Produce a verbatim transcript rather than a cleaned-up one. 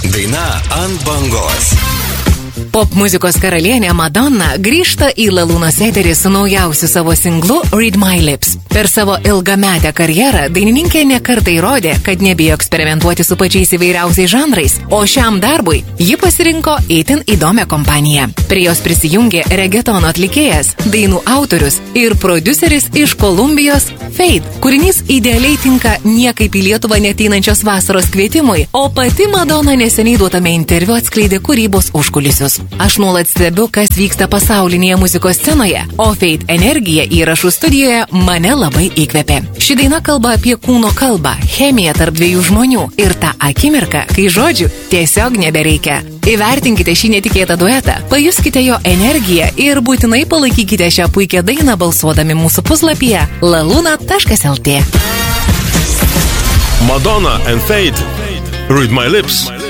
Daina ant bangos. Pop muzikos karalienė Madonna grįžta į Lalūnos eterį su naujausiu savo singlu Read My Lips. Per savo ilgametę karjerą dainininkė nekartą įrodė, kad nebijo eksperimentuoti su pačiais įvairiausiais žanrais, o šiam darbui ji pasirinko itin įdomią kompaniją. Prie jos prisijungė reggaetono atlikėjas, dainų autorius ir prodiuseris iš Kolumbijos Fade. Kūrinys idealiai tinka niekaip į Lietuvą neteinančios vasaros kvietimui, o pati Madonna neseniai duotame interviu atskleidė kūrybos užkulisius. Aš nuolat stebiu, kas vyksta pasaulinėje muzikos scenoje, o Fade energija įrašų studijoje mane labai įkvėpė. Ši daina kalba apie kūno kalbą, chemiją tarp dviejų žmonių ir tą akimirką, kai žodžių tiesiog nebereikia. Įvertinkite šį netikėtą duetą, pajuskite jo energiją ir būtinai palaikykite šią puikią dainą balsuodami mūsų puslapyje laluna taškas el tė. Madonna and Fade. Read My Lips.